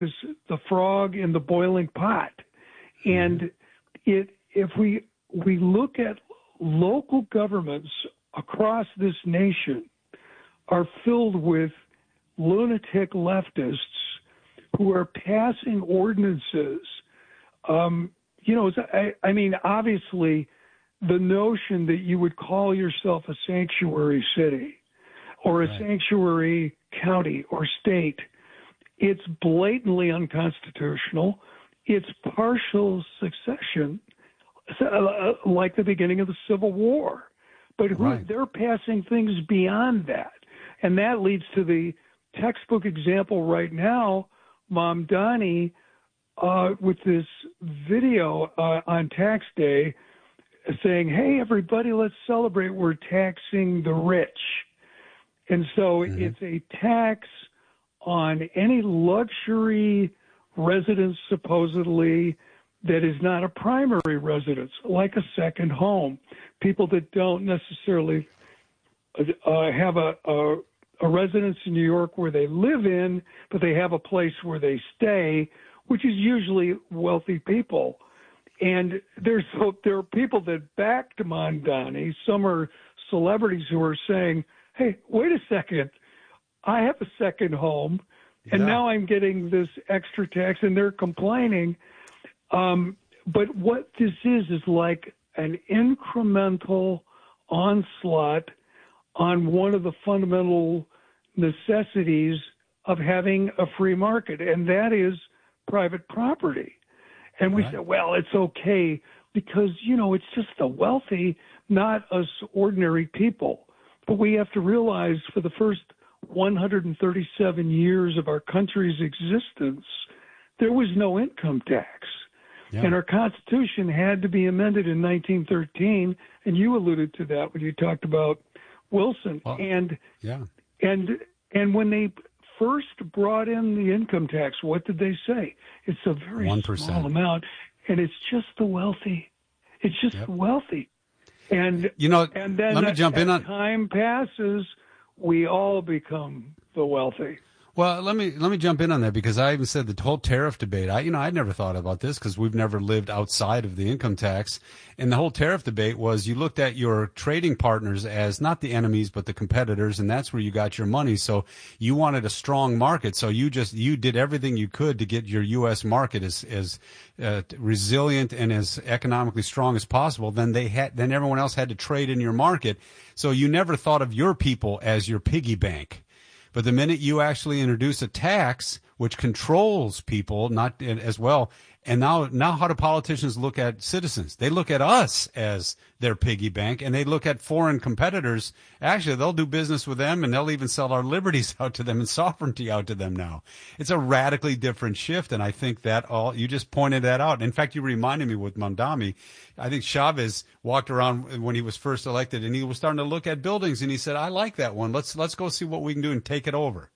is the frog in the boiling pot. And if we look at local governments across this nation are filled with lunatic leftists who are passing ordinances. I mean, obviously, the notion that you would call yourself a sanctuary city or a sanctuary county or state, it's blatantly unconstitutional. It's partial succession, like the beginning of the Civil War. But they're passing things beyond that. And that leads to the textbook example right now, Mamdani, with this video on tax day saying, hey, everybody, let's celebrate. We're taxing the rich. And so it's a tax on any luxury residence, supposedly, that is not a primary residence, like a second home. People that don't necessarily have a residence in New York where they live in, but they have a place where they stay, which is usually wealthy people. And there are people that backed Mamdani. Some are celebrities who are saying, hey, wait a second, I have a second home, and now I'm getting this extra tax, and they're complaining. But what this is like an incremental onslaught on one of the fundamental necessities of having a free market, and that is private property. And we say, well, it's okay because, it's just the wealthy, not us ordinary people. But we have to realize for the first 137 years of our country's existence, there was no income tax. Yeah. And our Constitution had to be amended in 1913, and you alluded to that when you talked about Wilson. Well, and when they first brought in the income tax, what did they say? It's a very 1%. Small amount, and it's just the wealthy. It's just the wealthy. And and then let me jump in on time passes, we all become the wealthy. Well, let me jump in on that because I even said the whole tariff debate. I'd never thought about this because we've never lived outside of the income tax. And the whole tariff debate was you looked at your trading partners as not the enemies but the competitors, and that's where you got your money. So you wanted a strong market. So you did everything you could to get your U.S. market as resilient and as economically strong as possible. Then everyone else had to trade in your market. So you never thought of your people as your piggy bank. But the minute you actually introduce a tax which controls people, not as well, and now how do politicians look at citizens? They look at us as their piggy bank, and they look at foreign competitors. Actually, they'll do business with them, and they'll even sell our liberties out to them and sovereignty out to them now. It's a radically different shift, and I think that you just pointed that out. In fact, you reminded me with Mamdani. I think Chavez walked around when he was first elected, and he was starting to look at buildings, and he said, I like that one. Let's go see what we can do and take it over.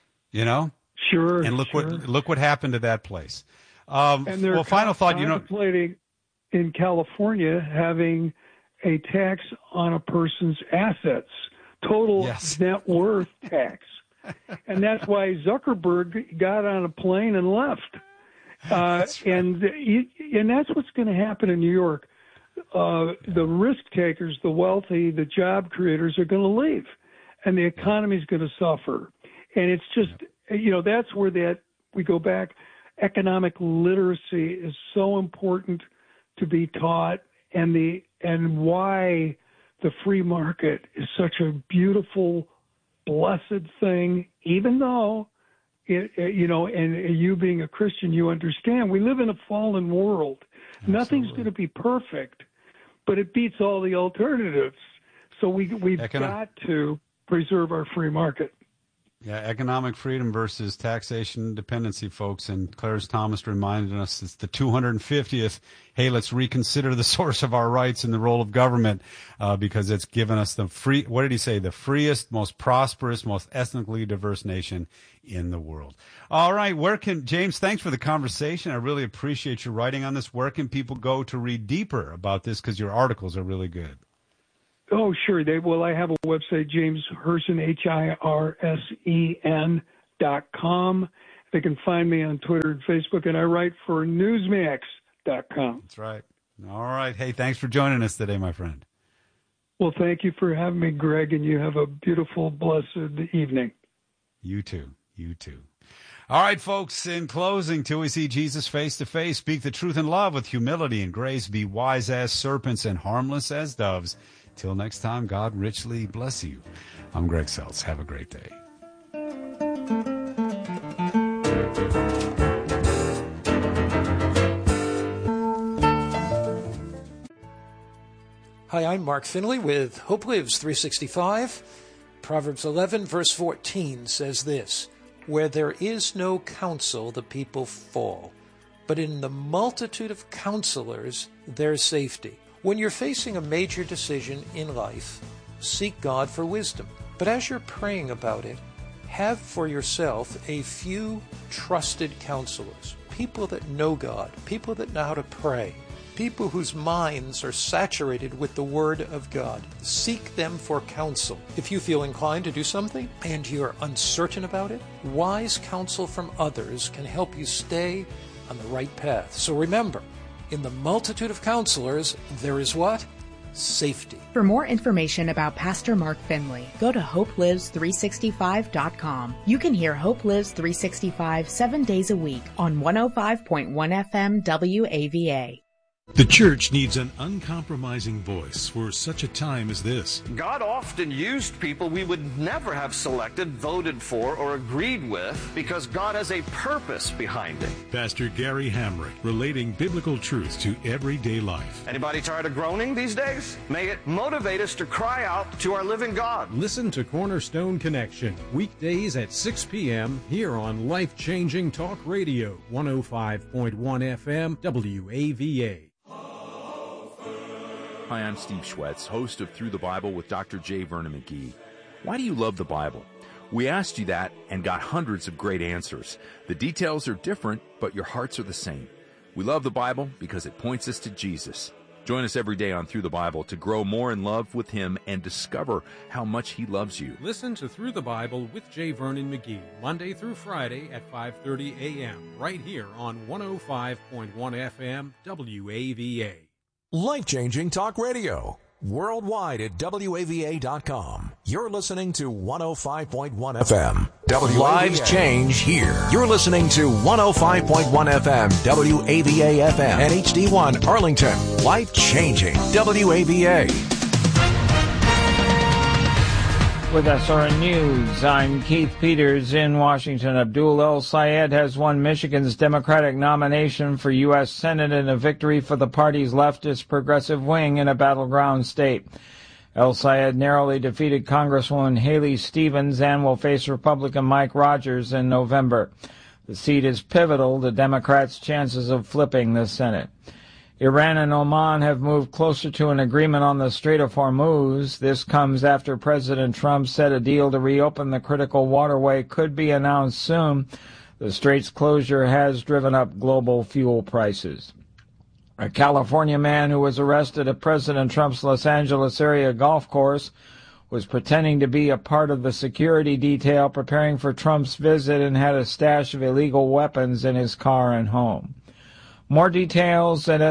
Sure. And look what happened to that place. And they're final thought, contemplating in California having a tax on a person's assets, total net worth tax. And that's why Zuckerberg got on a plane and left. Right. And that's what's going to happen in New York. The risk takers, the wealthy, the job creators are going to leave, and the economy is going to suffer. And it's just, that's where we go back. Economic literacy is so important to be taught, and why the free market is such a beautiful, blessed thing, even though, and you being a Christian, you understand, we live in a fallen world. Absolutely. Nothing's going to be perfect, but it beats all the alternatives. So we've got to preserve our free market. Yeah, economic freedom versus taxation dependency, folks. And Clarence Thomas reminded us it's the 250th. Hey, let's reconsider the source of our rights and the role of government because it's given us the free, what did he say, the freest, most prosperous, most ethnically diverse nation in the world. All right, James, thanks for the conversation. I really appreciate your writing on this. Where can people go to read deeper about this because your articles are really good? Oh, sure. I have a website, James Hirsen, HIRSEN.com. They can find me on Twitter and Facebook, and I write for Newsmax.com. That's right. All right. Hey, thanks for joining us today, my friend. Well, thank you for having me, Greg, and you have a beautiful, blessed evening. You too. You too. All right, folks, in closing, till we see Jesus face to face, speak the truth in love with humility and grace, be wise as serpents and harmless as doves. Till next time, God richly bless you. I'm Greg Seltz. Have a great day. Hi, I'm Mark Finley with Hope Lives 365. Proverbs 11, verse 14 says this, "Where there is no counsel, the people fall, but in the multitude of counselors, there's safety." When you're facing a major decision in life, seek God for wisdom. But as you're praying about it, have for yourself a few trusted counselors, people that know God, people that know how to pray, people whose minds are saturated with the Word of God. Seek them for counsel. If you feel inclined to do something and you're uncertain about it, wise counsel from others can help you stay on the right path. So remember, in the multitude of counselors, there is what? Safety. For more information about Pastor Mark Finley, go to hopelives365.com. You can hear Hope Lives 365 7 days a week on 105.1 FM WAVA. The church needs an uncompromising voice for such a time as this. God often used people we would never have selected, voted for, or agreed with because God has a purpose behind it. Pastor Gary Hamrick, relating biblical truth to everyday life. Anybody tired of groaning these days? May it motivate us to cry out to our living God. Listen to Cornerstone Connection, weekdays at 6 p.m. here on Life-Changing Talk Radio, 105.1 FM WAVA. Hi, I'm Steve Schwetz, host of Through the Bible with Dr. J. Vernon McGee. Why do you love the Bible? We asked you that and got hundreds of great answers. The details are different, but your hearts are the same. We love the Bible because it points us to Jesus. Join us every day on Through the Bible to grow more in love with Him and discover how much He loves you. Listen to Through the Bible with J. Vernon McGee, Monday through Friday at 5:30 a.m., right here on 105.1 FM WAVA. Life-changing talk radio. Worldwide at WAVA.com. You're listening to 105.1 FM. Lives change here. You're listening to 105.1 FM, WAVA FM, and HD1 Arlington. Life-changing WAVA. With SRN News, I'm Keith Peters in Washington. Abdul El-Sayed has won Michigan's Democratic nomination for U.S. Senate in a victory for the party's leftist progressive wing in a battleground state. El-Sayed narrowly defeated Congresswoman Haley Stevens and will face Republican Mike Rogers in November. The seat is pivotal to Democrats' chances of flipping the Senate. Iran and Oman have moved closer to an agreement on the Strait of Hormuz. This comes after President Trump said a deal to reopen the critical waterway could be announced soon. The strait's closure has driven up global fuel prices. A California man who was arrested at President Trump's Los Angeles area golf course was pretending to be a part of the security detail preparing for Trump's visit and had a stash of illegal weapons in his car and home. More details at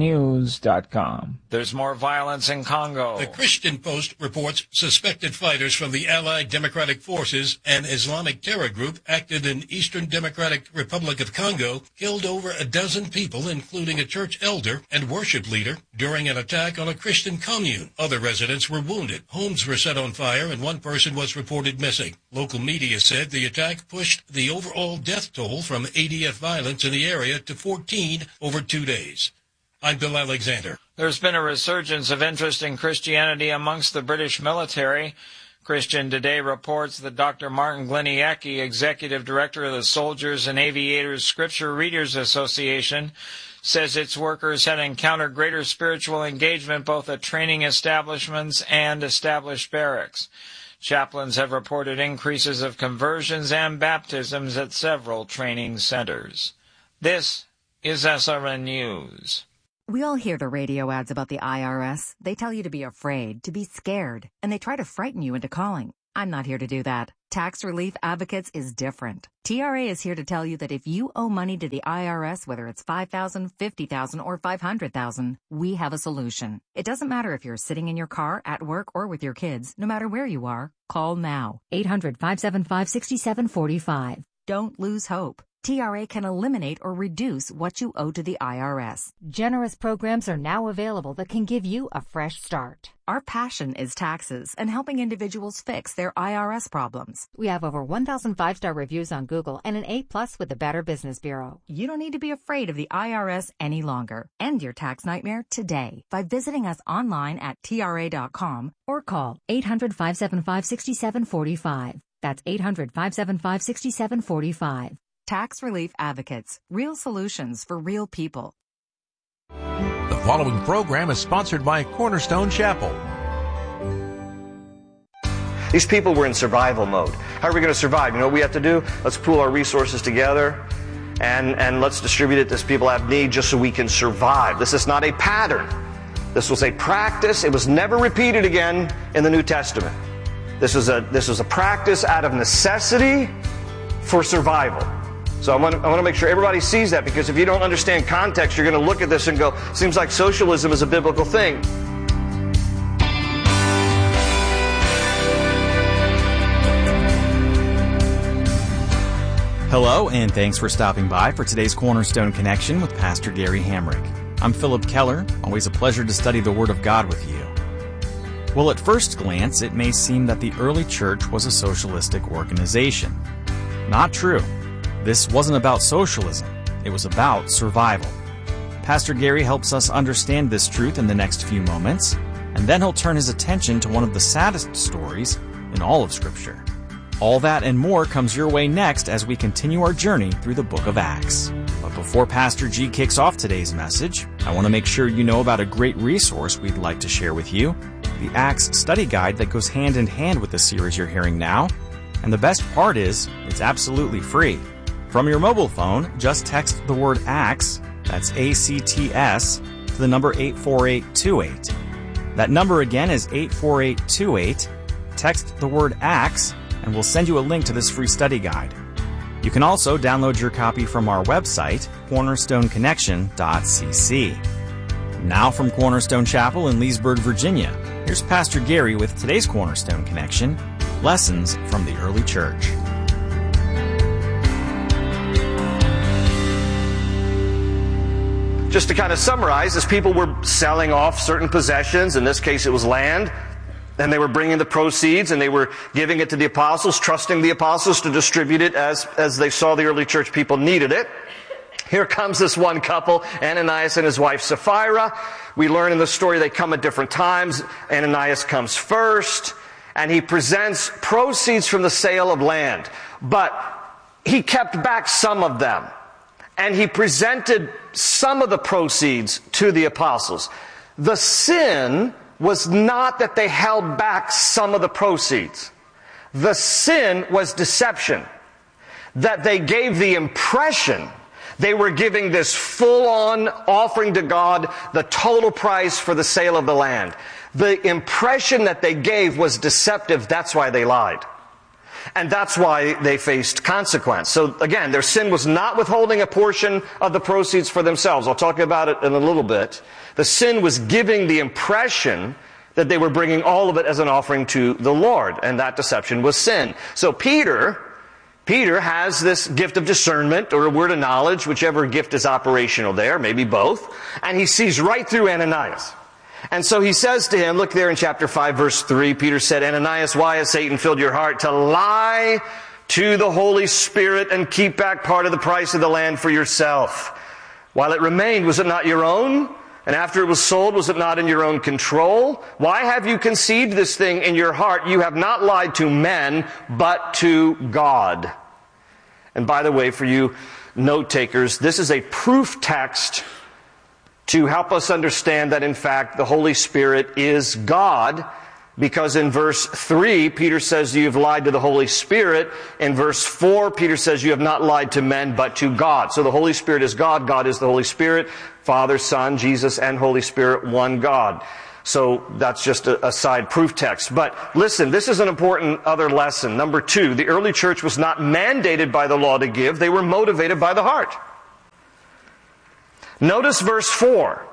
srnnews.com. There's more violence in Congo. The Christian Post reports suspected fighters from the Allied Democratic Forces, an Islamic terror group active in Eastern Democratic Republic of Congo, killed over a dozen people, including a church elder and worship leader, during an attack on a Christian commune. Other residents were wounded. Homes were set on fire, and one person was reported missing. Local media said the attack pushed the overall death toll from ADF violence in the area to 14 over 2 days. I'm Bill Alexander. There's been a resurgence of interest in Christianity amongst the British military. Christian Today reports that Dr. Martin Gliniecki, Executive Director of the Soldiers and Aviators Scripture Readers Association, says its workers had encountered greater spiritual engagement both at training establishments and established barracks. Chaplains have reported increases of conversions and baptisms at several training centers. This is SRN News. We all hear the radio ads about the IRS. They tell you to be afraid, to be scared, and they try to frighten you into calling. I'm not here to do that. Tax Relief Advocates is different. TRA is here to tell you that if you owe money to the IRS, whether it's $5,000, $50,000, or $500,000, we have a solution. It doesn't matter if you're sitting in your car, at work, or with your kids. No matter where you are, call now. 800-575-6745. Don't lose hope. TRA can eliminate or reduce what you owe to the IRS. Generous programs are now available that can give you a fresh start. Our passion is taxes and helping individuals fix their IRS problems. We have over 1,000 5-star reviews on Google and an A+ with the Better Business Bureau. You don't need to be afraid of the IRS any longer. End your tax nightmare today by visiting us online at TRA.com or call 800-575-6745. That's 800-575-6745. Tax Relief Advocates. Real solutions for real people. The following program is sponsored by Cornerstone Chapel. These people were in survival mode. How are we going to survive? You know what we have to do? Let's pool our resources together and let's distribute it as people have need just so we can survive. This is not a pattern. This was a practice. It was never repeated again in the New Testament. This was a practice out of necessity for survival. So I want to make sure everybody sees that, because if you don't understand context, you're going to look at this and go, seems like socialism is a biblical thing. Hello, and thanks for stopping by for today's Cornerstone Connection with Pastor Gary Hamrick. I'm Philip Keller, always a pleasure to study the Word of God with you. Well, at first glance, it may seem that the early church was a socialistic organization. Not true. This wasn't about socialism. It was about survival. Pastor Gary helps us understand this truth in the next few moments, and then he'll turn his attention to one of the saddest stories in all of Scripture. All that and more comes your way next as we continue our journey through the book of Acts. But before Pastor G kicks off today's message, I want to make sure you know about a great resource we'd like to share with you, the Acts study guide that goes hand in hand with the series you're hearing now. And the best part is, it's absolutely free. From your mobile phone, just text the word ACTS, that's ACTS, to the number 84828. That number again is 84828. Text the word ACTS, and we'll send you a link to this free study guide. You can also download your copy from our website, cornerstoneconnection.cc. Now from Cornerstone Chapel in Leesburg, Virginia, here's Pastor Gary with today's Cornerstone Connection, Lessons from the Early Church. Just to kind of summarize, as people were selling off certain possessions, in this case it was land, and they were bringing the proceeds and they were giving it to the apostles, trusting the apostles to distribute it as they saw the early church people needed it. Here comes this one couple, Ananias and his wife Sapphira. We learn in the story they come at different times. Ananias comes first, and he presents proceeds from the sale of land. But he kept back some of them, and he presented some of the proceeds to the apostles. The sin was not that they held back some of the proceeds. The sin was deception. That they gave the impression they were giving this full-on offering to God, the total price for the sale of the land. The impression that they gave was deceptive. That's why they lied. And that's why they faced consequence. So again, their sin was not withholding a portion of the proceeds for themselves. I'll talk about it in a little bit. The sin was giving the impression that they were bringing all of it as an offering to the Lord. And that deception was sin. So Peter has this gift of discernment or a word of knowledge, whichever gift is operational there, maybe both. And he sees right through Ananias. And so he says to him, look there in chapter 5, verse 3, Peter said, Ananias, why has Satan filled your heart to lie to the Holy Spirit and keep back part of the price of the land for yourself? While it remained, was it not your own? And after it was sold, was it not in your own control? Why have you conceived this thing in your heart? You have not lied to men, but to God. And by the way, for you note takers, this is a proof text to help us understand that, in fact, the Holy Spirit is God, because in verse 3, Peter says you've lied to the Holy Spirit. In verse 4, Peter says you have not lied to men, but to God. So the Holy Spirit is God. God is the Holy Spirit. Father, Son, Jesus, and Holy Spirit, one God. So that's just a side proof text. But listen, this is an important other lesson. Number 2, the early church was not mandated by the law to give. They were motivated by the heart. Notice verse 4.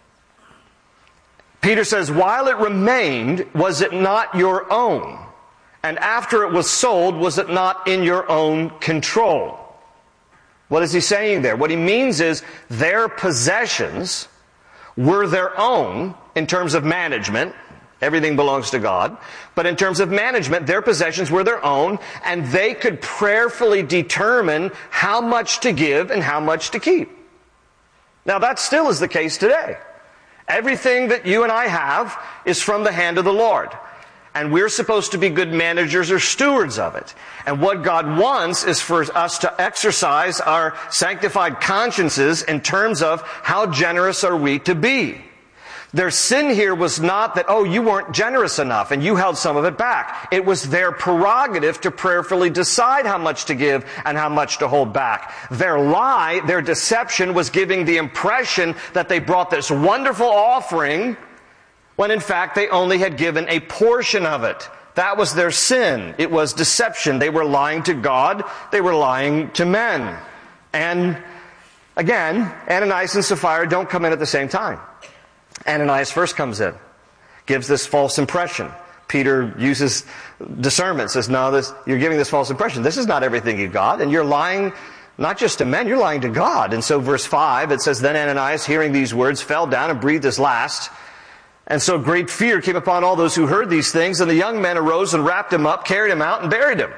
Peter says, while it remained, was it not your own? And after it was sold, was it not in your own control? What is he saying there? What he means is their possessions were their own in terms of management. Everything belongs to God. But in terms of management, their possessions were their own, and they could prayerfully determine how much to give and how much to keep. Now that still is the case today. Everything that you and I have is from the hand of the Lord. And we're supposed to be good managers or stewards of it. And what God wants is for us to exercise our sanctified consciences in terms of how generous are we to be. Their sin here was not that, oh, you weren't generous enough and you held some of it back. It was their prerogative to prayerfully decide how much to give and how much to hold back. Their lie, their deception was giving the impression that they brought this wonderful offering when in fact they only had given a portion of it. That was their sin. It was deception. They were lying to God. They were lying to men. And again, Ananias and Sapphira don't come in at the same time. Ananias first comes in, gives this false impression. Peter uses discernment, says, no, you're giving this false impression. This is not everything you got, and you're lying not just to men, you're lying to God. And so verse 5, it says, then Ananias, hearing these words, fell down and breathed his last. And so great fear came upon all those who heard these things, and the young men arose and wrapped him up, carried him out, and buried him.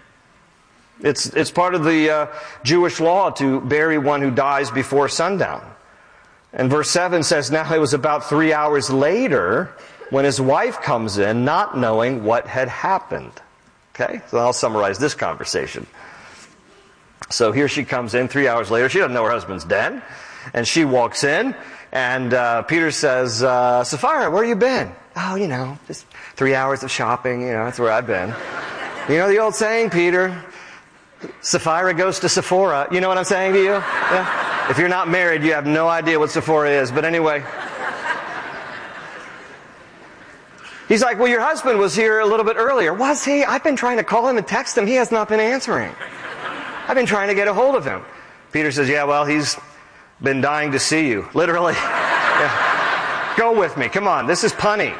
It's part of the Jewish law to bury one who dies before sundown. And verse 7 says, now it was about 3 hours later when his wife comes in, not knowing what had happened. Okay? So I'll summarize this conversation. So here she comes in 3 hours later. She doesn't know her husband's dead. And she walks in, and Peter says, Sapphira, where you been? Oh, just 3 hours of shopping. That's where I've been. You know the old saying, Peter? Sapphira goes to Sephora. You know what I'm saying to you? Yeah? If you're not married, you have no idea what Sephora is. But anyway. He's like, well, your husband was here a little bit earlier. Was he? I've been trying to call him and text him. He has not been answering. I've been trying to get a hold of him. Peter says, yeah, well, he's been dying to see you. Literally. Yeah. Go with me. Come on. This is punny.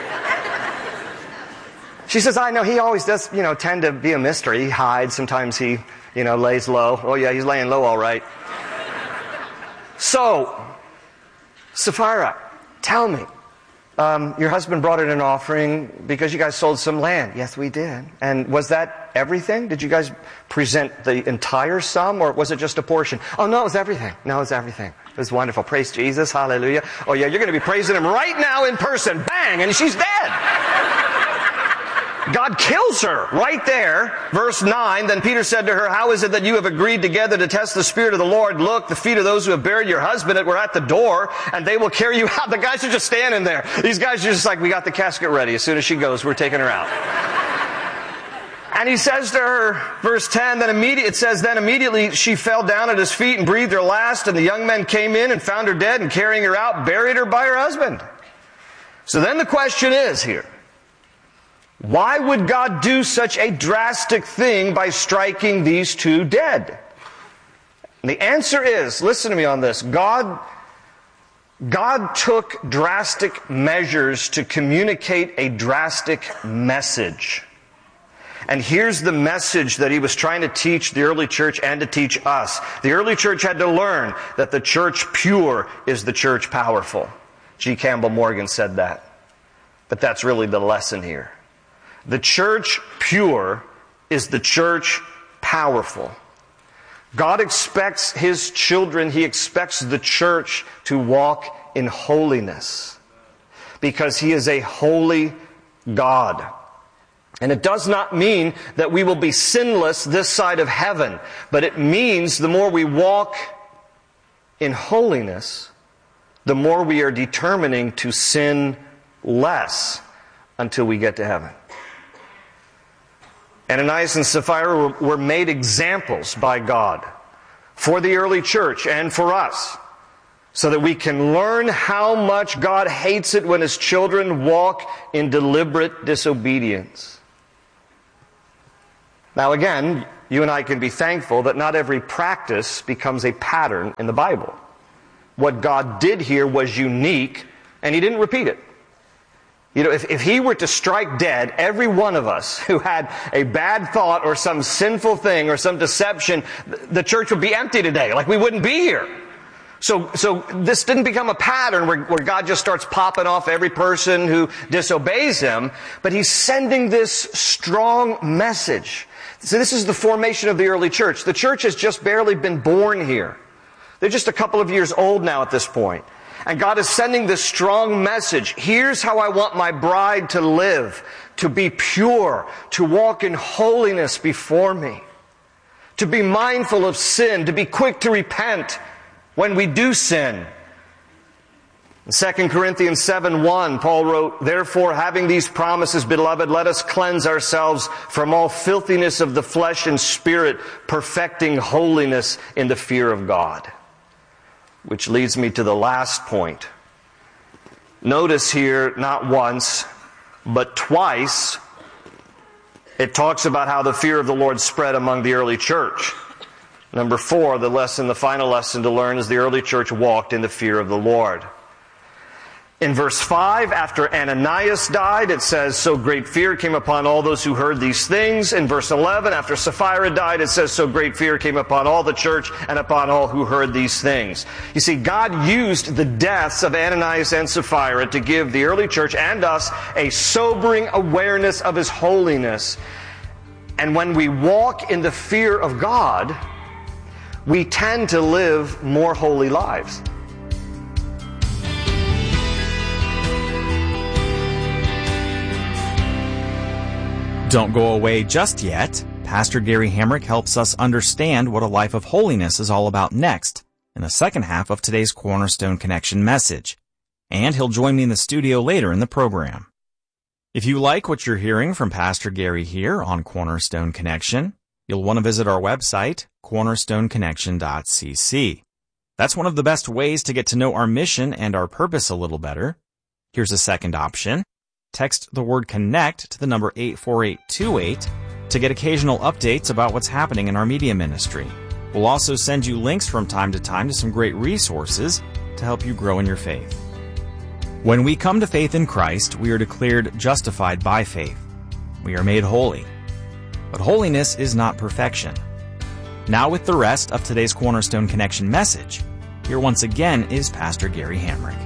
She says, I know he always does, tend to be a mystery. He hides. Sometimes he, lays low. Oh, yeah, he's laying low all right. So, Sapphira, tell me, your husband brought in an offering because you guys sold some land. Yes, we did. And was that everything? Did you guys present the entire sum, or was it just a portion? Oh, no, it was everything. No, it was everything. It was wonderful. Praise Jesus. Hallelujah. Oh, yeah, you're going to be praising him right now in person. Bang! And she's dead. God kills her right there. Verse 9, then Peter said to her, how is it that you have agreed together to test the Spirit of the Lord? Look, the feet of those who have buried your husband were at the door, and they will carry you out. The guys are just standing there. These guys are just like, we got the casket ready. As soon as she goes, we're taking her out. And he says to her, verse 10, then immediately she fell down at his feet and breathed her last, and the young men came in and found her dead, and carrying her out, buried her by her husband. So then the question is here, why would God do such a drastic thing by striking these two dead? And the answer is, listen to me on this, God took drastic measures to communicate a drastic message. And here's the message that he was trying to teach the early church and to teach us. The early church had to learn that the church pure is the church powerful. G. Campbell Morgan said that. But that's really the lesson here. The church pure is the church powerful. God expects His children, He expects the church to walk in holiness. Because He is a holy God. And it does not mean that we will be sinless this side of heaven. But it means the more we walk in holiness, the more we are determining to sin less until we get to heaven. Ananias and Sapphira were made examples by God for the early church and for us, so that we can learn how much God hates it when His children walk in deliberate disobedience. Now again, you and I can be thankful that not every practice becomes a pattern in the Bible. What God did here was unique, and He didn't repeat it. You know, if He were to strike dead every one of us who had a bad thought or some sinful thing or some deception, the church would be empty today. Like we wouldn't be here. So this didn't become a pattern where God just starts popping off every person who disobeys Him, but He's sending this strong message. So this is the formation of the early church. The church has just barely been born here. They're just a couple of years old now at this point. And God is sending this strong message. Here's how I want my bride to live, to be pure, to walk in holiness before me, to be mindful of sin, to be quick to repent when we do sin. In 2 Corinthians 7:1, Paul wrote, "Therefore, having these promises, beloved, let us cleanse ourselves from all filthiness of the flesh and spirit, perfecting holiness in the fear of God." Which leads me to the last point. Notice here, not once, but twice, it talks about how the fear of the Lord spread among the early church. Number 4, the final lesson to learn is the early church walked in the fear of the Lord. In verse 5, after Ananias died, it says, "So great fear came upon all those who heard these things." In verse 11, after Sapphira died, it says, "So great fear came upon all the church and upon all who heard these things." You see, God used the deaths of Ananias and Sapphira to give the early church and us a sobering awareness of His holiness. And when we walk in the fear of God, we tend to live more holy lives. Don't go away just yet. Pastor Gary Hamrick helps us understand what a life of holiness is all about next, in the second half of today's Cornerstone Connection message. And he'll join me in the studio later in the program. If you like what you're hearing from Pastor Gary here on Cornerstone Connection, you'll want to visit our website, cornerstoneconnection.cc. That's one of the best ways to get to know our mission and our purpose a little better. Here's a second option. Text the word CONNECT to the number 84828 to get occasional updates about what's happening in our media ministry. We'll also send you links from time to time to some great resources to help you grow in your faith. When we come to faith in Christ, we are declared justified by faith. We are made holy. But holiness is not perfection. Now with the rest of today's Cornerstone Connection message, here once again is Pastor Gary Hamrick.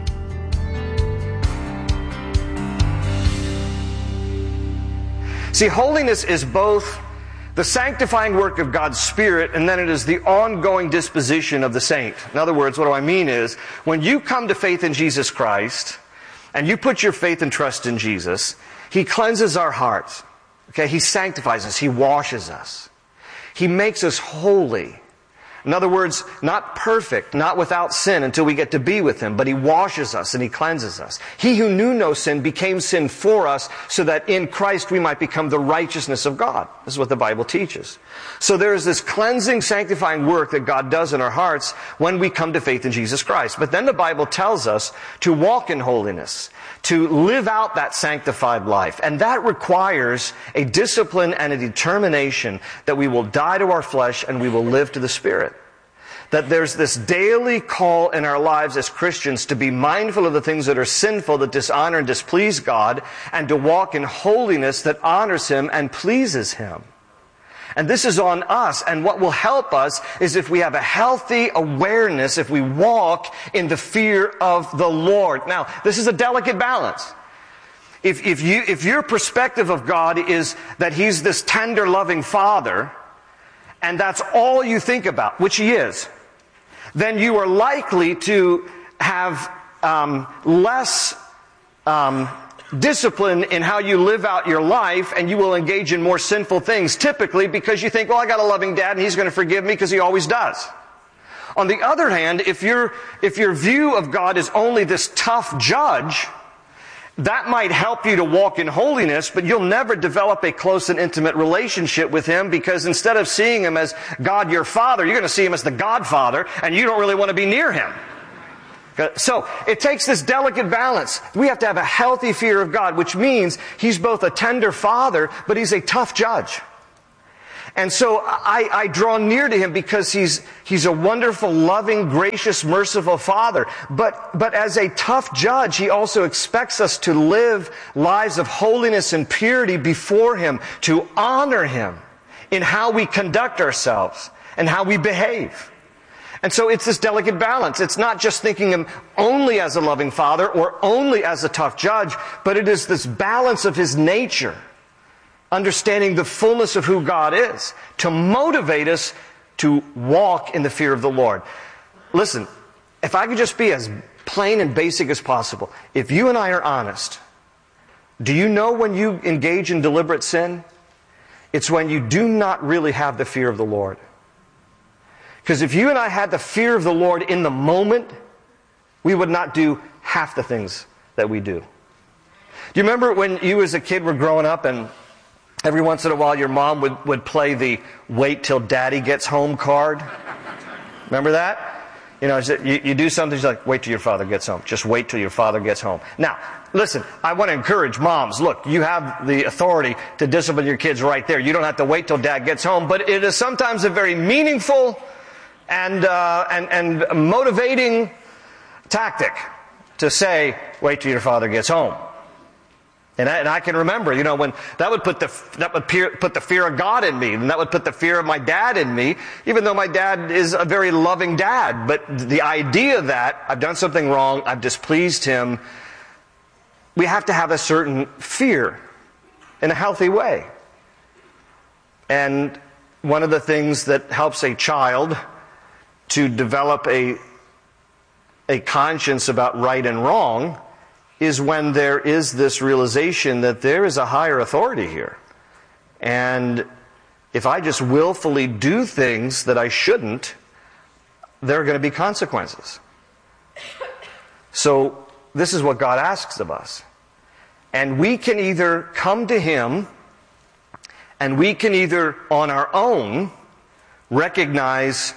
See, holiness is both the sanctifying work of God's Spirit, and then it is the ongoing disposition of the saint. In other words, what do I mean is, when you come to faith in Jesus Christ, and you put your faith and trust in Jesus, He cleanses our hearts. Okay, He sanctifies us. He washes us. He makes us holy. In other words, not perfect, not without sin until we get to be with Him, but He washes us and He cleanses us. He who knew no sin became sin for us so that in Christ we might become the righteousness of God. This is what the Bible teaches. So there is this cleansing, sanctifying work that God does in our hearts when we come to faith in Jesus Christ. But then the Bible tells us to walk in holiness, to live out that sanctified life. And that requires a discipline and a determination that we will die to our flesh and we will live to the Spirit. That there's this daily call in our lives as Christians to be mindful of the things that are sinful, that dishonor and displease God, and to walk in holiness that honors Him and pleases Him. And this is on us, and what will help us is if we have a healthy awareness, if we walk in the fear of the Lord. Now, this is a delicate balance. If your perspective of God is that He's this tender, loving Father, and that's all you think about, which He is, then you are likely to have less discipline in how you live out your life, and you will engage in more sinful things, typically because you think, well, I got a loving dad and He's going to forgive me because He always does. On the other hand, if your view of God is only this tough judge, that might help you to walk in holiness, but you'll never develop a close and intimate relationship with Him, because instead of seeing Him as God your Father, you're going to see Him as the Godfather, and you don't really want to be near Him. So it takes this delicate balance. We have to have a healthy fear of God, which means He's both a tender Father, but He's a tough judge. And so I draw near to Him because He's a wonderful, loving, gracious, merciful Father. But as a tough judge, He also expects us to live lives of holiness and purity before Him, to honor Him in how we conduct ourselves and how we behave. And so it's this delicate balance. It's not just thinking Him only as a loving Father or only as a tough judge, but it is this balance of His nature, understanding the fullness of who God is, to motivate us to walk in the fear of the Lord. Listen, if I could just be as plain and basic as possible, if you and I are honest, do you know when you engage in deliberate sin? It's when you do not really have the fear of the Lord. Because if you and I had the fear of the Lord in the moment, we would not do half the things that we do. Do you remember when you as a kid were growing up and every once in a while your mom would play the wait till daddy gets home card? Remember that? You know, you do something, she's like, wait till your father gets home. Just wait till your father gets home. Now, listen, I want to encourage moms. Look, you have the authority to discipline your kids right there. You don't have to wait till dad gets home. But it is sometimes a very meaningful and motivating tactic to say, wait till your father gets home. And I can remember, you know, when that would put the fear of God in me, and that would put the fear of my dad in me, even though my dad is a very loving dad. But the idea that I've done something wrong, I've displeased him, we have to have a certain fear in a healthy way. And one of the things that helps a child to develop a conscience about right and wrong is when there is this realization that there is a higher authority here. And if I just willfully do things that I shouldn't, there are going to be consequences. So this is what God asks of us. And we can either come to Him, and we can either on our own recognize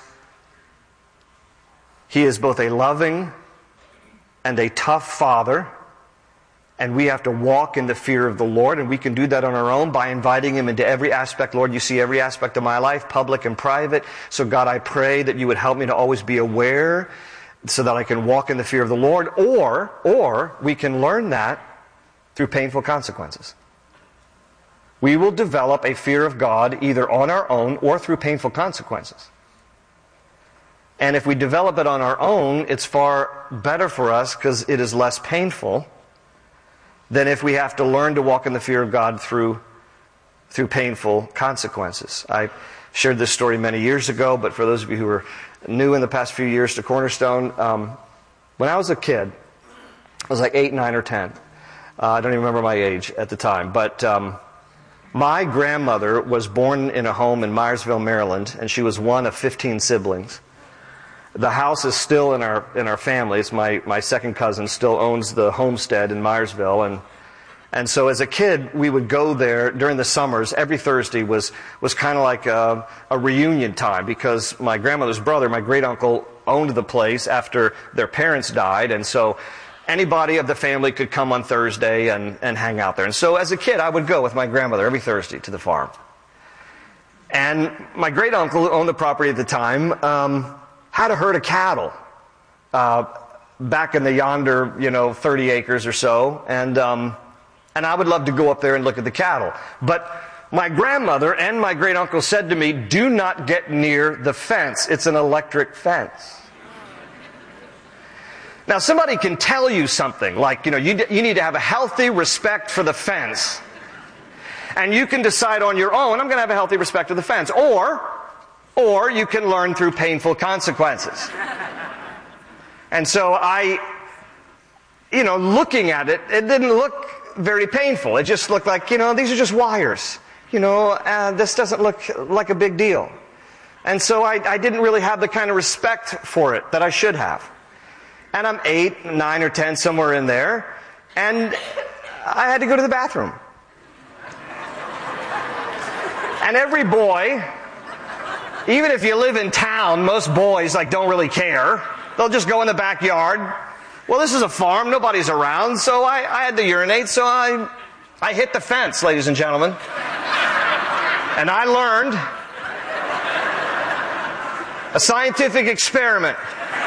He is both a loving and a tough Father, and we have to walk in the fear of the Lord, and we can do that on our own by inviting Him into every aspect. Lord, you see every aspect of my life, public and private. So God, I pray that you would help me to always be aware so that I can walk in the fear of the Lord. Or we can learn that through painful consequences. We will develop a fear of God either on our own or through painful consequences. And if we develop it on our own, it's far better for us because it is less painful than if we have to learn to walk in the fear of God through painful consequences. I shared this story many years ago, but for those of you who are new in the past few years to Cornerstone, when I was a kid, I was like 8, 9, or 10. I don't even remember my age at the time, but my grandmother was born in a home in Myersville, Maryland, and she was one of 15 siblings. The house is still in our family. It's my second cousin still owns the homestead in Myersville, and so as a kid we would go there during the summers. Every Thursday was kind of like a reunion time because my grandmother's brother, my great uncle, owned the place after their parents died, and so anybody of the family could come on Thursday and hang out there. And so as a kid I would go with my grandmother every Thursday to the farm. And my great uncle, who owned the property at the time, had a herd of cattle back in the yonder, 30 acres or so, and I would love to go up there and look at the cattle. But my grandmother and my great uncle said to me, "Do not get near the fence. It's an electric fence." Now somebody can tell you something like, you need to have a healthy respect for the fence, and you can decide on your own, I'm going to have a healthy respect for the fence, or you can learn through painful consequences. And so looking at it, it didn't look very painful. It just looked like, these are just wires. This doesn't look like a big deal. And so I didn't really have the kind of respect for it that I should have. And I'm 8, 9, or 10, somewhere in there, and I had to go to the bathroom. And every boy, even if you live in town, most boys don't really care. They'll just go in the backyard. Well, this is a farm. Nobody's around, so I had to urinate, so I hit the fence, ladies and gentlemen. And I learned a scientific experiment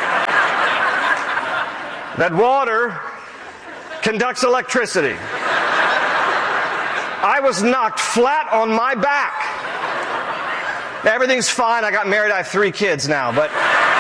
that water conducts electricity. I was knocked flat on my back. Everything's fine. I got married. I have 3 kids now. But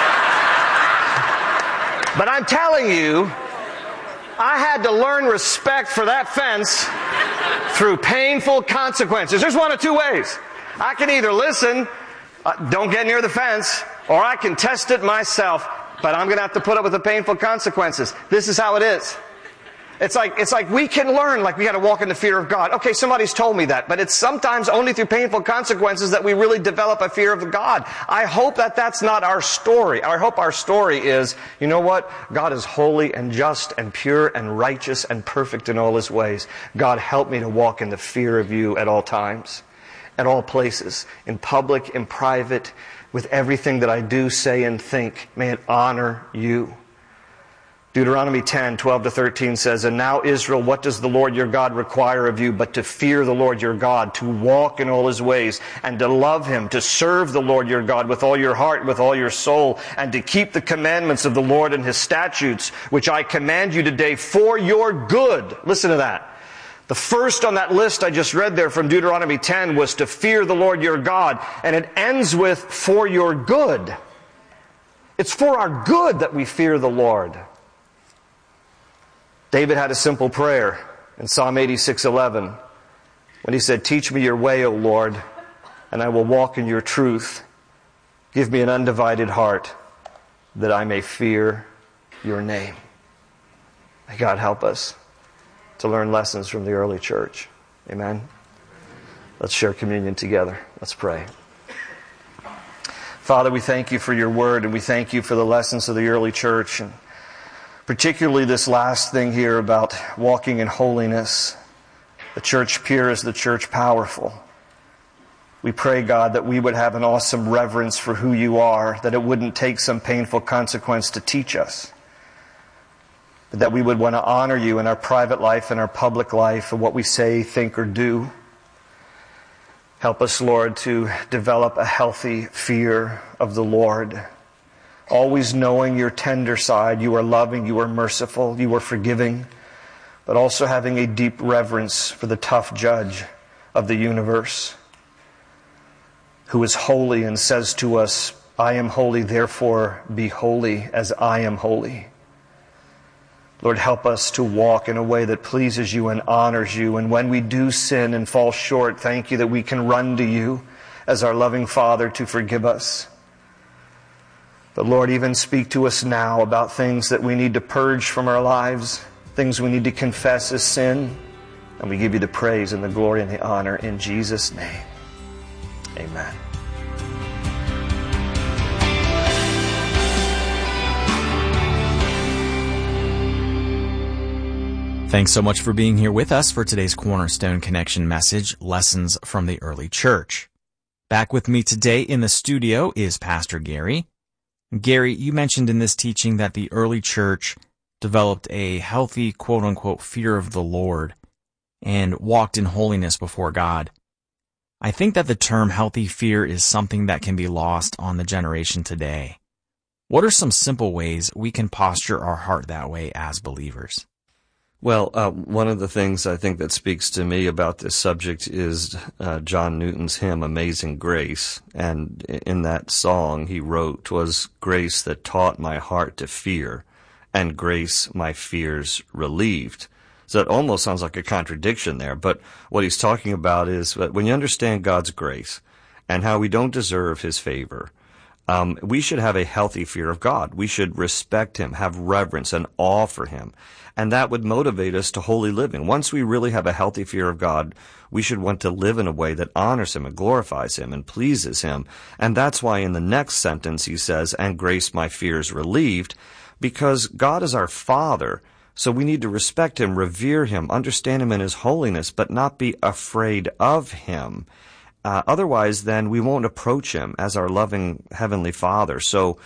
I'm telling you, I had to learn respect for that fence through painful consequences. There's one of 2 ways. I can either listen, don't get near the fence, or I can test it myself, but I'm going to have to put up with the painful consequences. This is how it is. It's like we can learn, like we got to walk in the fear of God. Okay, somebody's told me that, but it's sometimes only through painful consequences that we really develop a fear of God. I hope that that's not our story. I hope our story is, you know what? God is holy and just and pure and righteous and perfect in all His ways. God, help me to walk in the fear of You at all times, at all places, in public, in private, with everything that I do, say, and think. May it honor You. Deuteronomy 10:12-13 says, "And now, Israel, what does the Lord your God require of you but to fear the Lord your God, to walk in all His ways, and to love Him, to serve the Lord your God with all your heart, with all your soul, and to keep the commandments of the Lord and His statutes, which I command you today for your good." Listen to that. The first on that list I just read there from Deuteronomy 10 was to fear the Lord your God, and it ends with for your good. It's for our good that we fear the Lord. David had a simple prayer in Psalm 86:11 when he said, "Teach me Your way, O Lord, and I will walk in Your truth. Give me an undivided heart that I may fear Your name." May God help us to learn lessons from the early church. Amen. Let's share communion together. Let's pray. Father, we thank You for Your word, and we thank You for the lessons of the early church, and particularly this last thing here about walking in holiness. The church pure is the church powerful. We pray, God, that we would have an awesome reverence for who You are, that it wouldn't take some painful consequence to teach us, but that we would want to honor You in our private life and our public life and what we say, think, or do. Help us, Lord, to develop a healthy fear of the Lord, always knowing Your tender side. You are loving, You are merciful, You are forgiving, but also having a deep reverence for the tough judge of the universe, who is holy and says to us, "I am holy, therefore be holy as I am holy." Lord, help us to walk in a way that pleases You and honors You. And when we do sin and fall short, thank You that we can run to You as our loving Father to forgive us. But Lord, even speak to us now about things that we need to purge from our lives, things we need to confess as sin. And we give You the praise and the glory and the honor in Jesus' name. Amen. Thanks so much for being here with us for today's Cornerstone Connection message, Lessons from the Early Church. Back with me today in the studio is Pastor Gary. Gary, you mentioned in this teaching that the early church developed a healthy, quote-unquote, fear of the Lord and walked in holiness before God. I think that the term healthy fear is something that can be lost on the generation today. What are some simple ways we can posture our heart that way as believers? Well, one of the things I think that speaks to me about this subject is John Newton's hymn, Amazing Grace. And in that song he wrote, "'Twas grace that taught my heart to fear, and grace my fears relieved." So it almost sounds like a contradiction there, but what he's talking about is that when you understand God's grace and how we don't deserve His favor, we should have a healthy fear of God. We should respect Him, have reverence and awe for Him. And that would motivate us to holy living. Once we really have a healthy fear of God, we should want to live in a way that honors Him and glorifies Him and pleases Him. And that's why in the next sentence he says, "And grace my fears relieved," because God is our Father. So we need to respect Him, revere Him, understand Him in His holiness, but not be afraid of Him. Otherwise, then, we won't approach Him as our loving Heavenly Father. So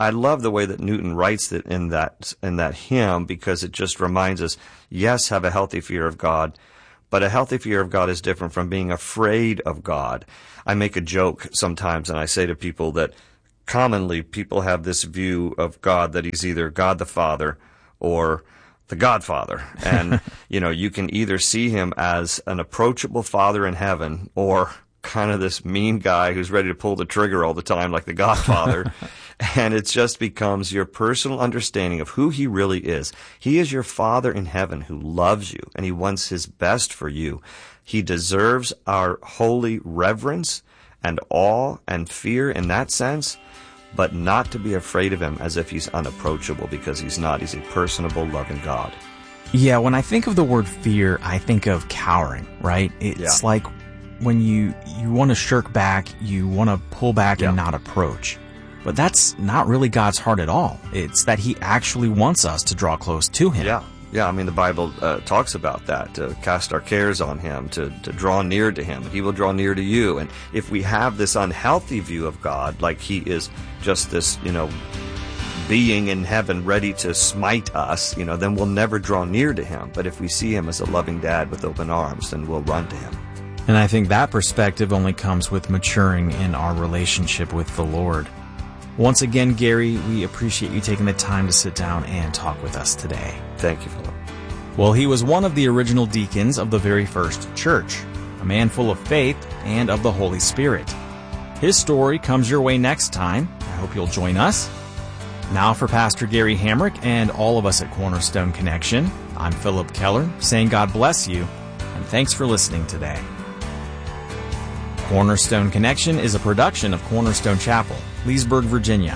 I love the way that Newton writes it in that hymn, because it just reminds us, yes, have a healthy fear of God, but a healthy fear of God is different from being afraid of God. I make a joke sometimes, and I say to people that commonly people have this view of God that he's either God the Father or the Godfather. And, you can either see him as an approachable father in heaven or kind of this mean guy who's ready to pull the trigger all the time like the Godfather. And it just becomes your personal understanding of who he really is. He is your Father in heaven who loves you, and he wants his best for you. He deserves our holy reverence and awe and fear in that sense, but not to be afraid of him as if he's unapproachable, because he's not. He's a personable, loving God. Yeah, when I think of the word fear, I think of cowering, right? It's like when you want to shirk back, you want to pull back and not approach. But that's not really God's heart at all. It's that he actually wants us to draw close to him. Yeah, I mean, the Bible talks about that, to cast our cares on him, to draw near to him. He will draw near to you. And if we have this unhealthy view of God, like he is just this, being in heaven ready to smite us, then we'll never draw near to him. But if we see him as a loving dad with open arms, then we'll run to him. And I think that perspective only comes with maturing in our relationship with the Lord. Once again, Gary, we appreciate you taking the time to sit down and talk with us today. Thank you, Philip. Well, he was one of the original deacons of the very first church, a man full of faith and of the Holy Spirit. His story comes your way next time. I hope you'll join us. Now for Pastor Gary Hamrick and all of us at Cornerstone Connection, I'm Philip Keller, saying God bless you, and thanks for listening today. Cornerstone Connection is a production of Cornerstone Chapel, Leesburg, Virginia.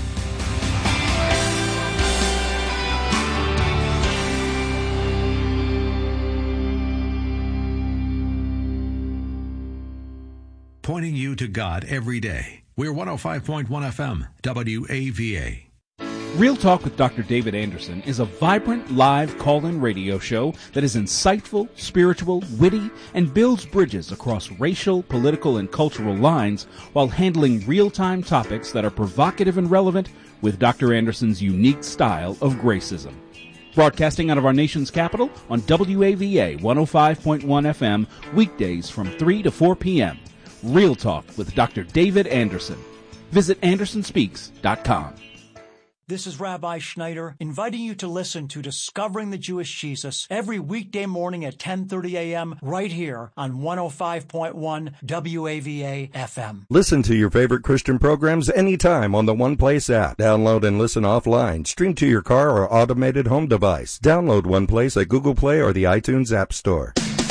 Pointing you to God every day. We're 105.1 FM, WAVA. Real Talk with Dr. David Anderson is a vibrant live call-in radio show that is insightful, spiritual, witty, and builds bridges across racial, political, and cultural lines while handling real-time topics that are provocative and relevant with Dr. Anderson's unique style of gracism. Broadcasting out of our nation's capital on WAVA 105.1 FM weekdays from 3 to 4 p.m. Real Talk with Dr. David Anderson. Visit AndersonSpeaks.com. This is Rabbi Schneider, inviting you to listen to Discovering the Jewish Jesus every weekday morning at 10:30 a.m. right here on 105.1 WAVA FM. Listen to your favorite Christian programs anytime on the One Place app. Download and listen offline. Stream to your car or automated home device. Download One Place at Google Play or the iTunes App Store.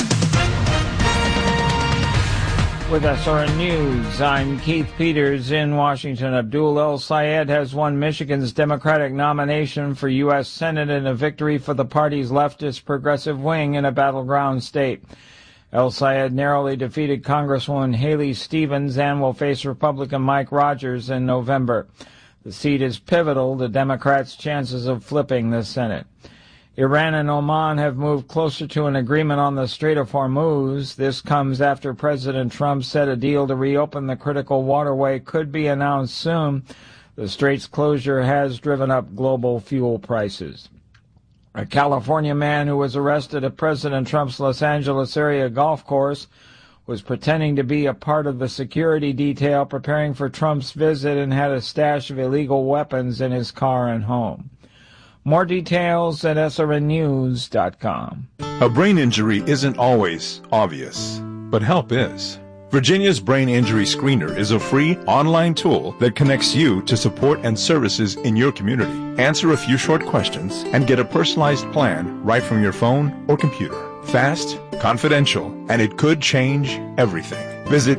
With SRN News, I'm Keith Peters in Washington. Abdul El-Sayed has won Michigan's Democratic nomination for U.S. Senate in a victory for the party's leftist progressive wing in a battleground state. El-Sayed narrowly defeated Congresswoman Haley Stevens and will face Republican Mike Rogers in November. The seat is pivotal to Democrats' chances of flipping the Senate. Iran and Oman have moved closer to an agreement on the Strait of Hormuz. This comes after President Trump said a deal to reopen the critical waterway could be announced soon. The strait's closure has driven up global fuel prices. A California man who was arrested at President Trump's Los Angeles area golf course was pretending to be a part of the security detail preparing for Trump's visit and had a stash of illegal weapons in his car and home. More details at srnnews.com. A brain injury isn't always obvious, but help is. Virginia's Brain Injury Screener is a free online tool that connects you to support and services in your community. Answer a few short questions and get a personalized plan right from your phone or computer. Fast, confidential, and it could change everything. Visit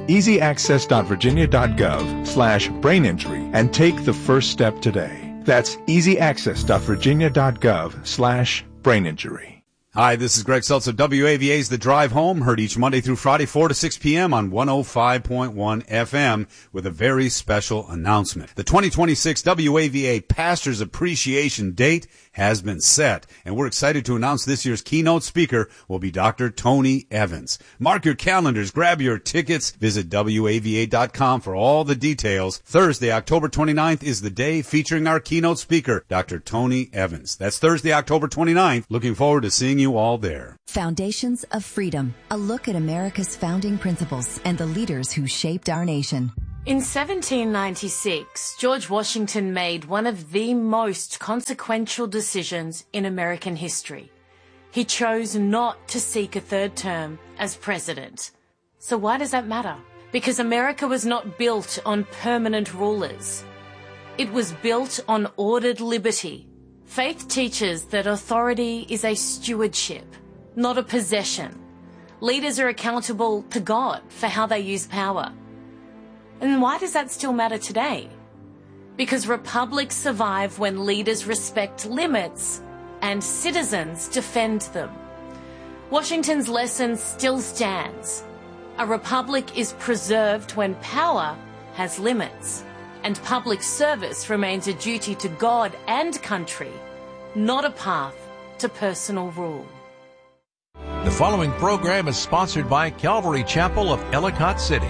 easyaccess.virginia.gov/braininjury and take the first step today. That's easyaccess.virginia.gov/braininjury. Hi, this is Greg Seltz of WAVA's The Drive Home, heard each Monday through Friday, 4 to 6 p.m. on 105.1 FM with a very special announcement. The 2026 WAVA Pastors Appreciation Date has been set, and we're excited to announce this year's keynote speaker will be Dr. Tony Evans. Mark your calendars, grab your tickets, visit WAVA.com for all the details. Thursday, October 29th is the day featuring our keynote speaker, Dr. Tony Evans. That's Thursday, October 29th. Looking forward to seeing you all there. Foundations of Freedom, a look at America's founding principles and the leaders who shaped our nation. In 1796, George Washington made one of the most consequential decisions in American history. He chose not to seek a third term as president. So why does that matter? Because America was not built on permanent rulers. It was built on ordered liberty. Faith teaches that authority is a stewardship, not a possession. Leaders are accountable to God for how they use power. And why does that still matter today? Because republics survive when leaders respect limits and citizens defend them. Washington's lesson still stands. A republic is preserved when power has limits, and public service remains a duty to God and country, not a path to personal rule. The following program is sponsored by Calvary Chapel of Ellicott City.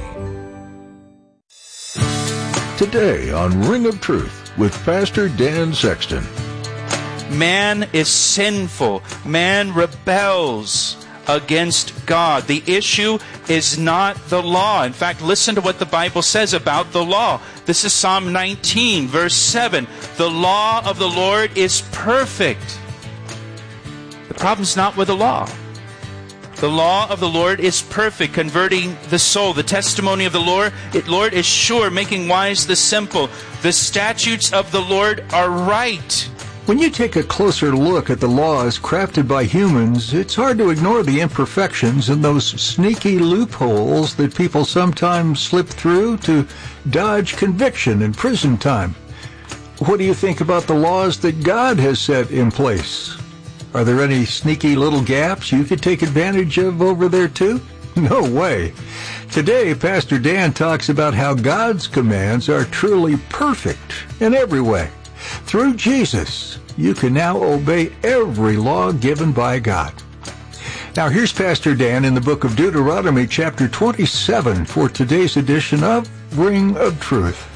Today on Ring of Truth with Pastor Dan Sexton. Man is sinful. Man rebels against God. The issue is not the law. In fact, listen to what the Bible says about the law. This is Psalm 19, verse 7. The law of the Lord is perfect. The problem's not with the law. The law of the Lord is perfect, converting the soul. The testimony of the Lord is sure, making wise the simple. The statutes of the Lord are right. When you take a closer look at the laws crafted by humans, it's hard to ignore the imperfections and those sneaky loopholes that people sometimes slip through to dodge conviction and prison time. What do you think about the laws that God has set in place? Are there any sneaky little gaps you could take advantage of over there too? No way. Today, Pastor Dan talks about how God's commands are truly perfect in every way. Through Jesus, you can now obey every law given by God. Now here's Pastor Dan in the book of Deuteronomy chapter 27 for today's edition of Ring of Truth.